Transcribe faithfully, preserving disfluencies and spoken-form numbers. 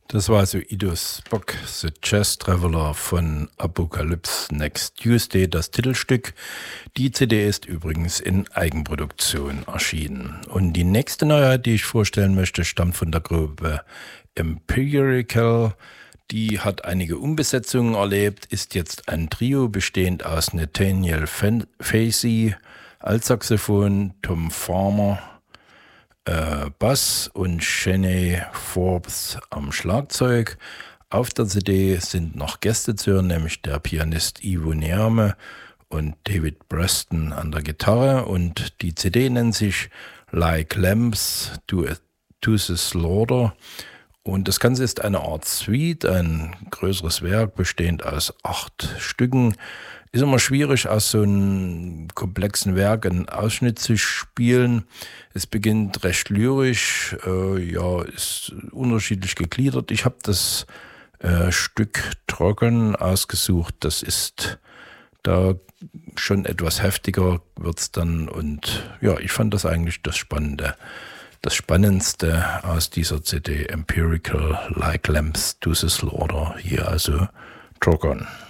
Das war also Ido Spock, The Jazz Traveler von Apocalypse Next Tuesday, das Titelstück. Die C D ist übrigens in Eigenproduktion erschienen. Und die nächste Neuheit, die ich vorstellen möchte, stammt von der Gruppe Empirical. Die hat einige Umbesetzungen erlebt, ist jetzt ein Trio bestehend aus Nathaniel Facey als Saxophon, Tom Farmer Äh, Bass und Shanae Forbes am Schlagzeug. Auf der C D sind noch Gäste zu hören, nämlich der Pianist Ivo Neame und David Preston an der Gitarre. Und die C D nennt sich Like Lambs to, to the Slaughter. Und das Ganze ist eine Art Suite, ein größeres Werk bestehend aus acht Stücken. Ist immer schwierig, aus so einem komplexen Werk einen Ausschnitt zu spielen. Es beginnt recht lyrisch, äh, ja, ist unterschiedlich gegliedert. Ich habe das äh, Stück Trocken ausgesucht. Das ist da schon etwas heftiger wird's dann. Und ja, ich fand das eigentlich das Spannende. Das Spannendste aus dieser C D, Empirical Like Lamps to the Slaughter. Hier also Trocken.